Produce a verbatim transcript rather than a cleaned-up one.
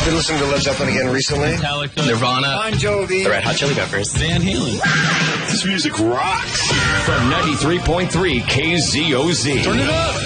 been listening to Led Zeppelin again recently. Metallica, Nirvana, Bon Jovi, the Red Hot Chili Peppers, Van Halen. This music rocks. From ninety-three point three K Z O Z. Turn it up.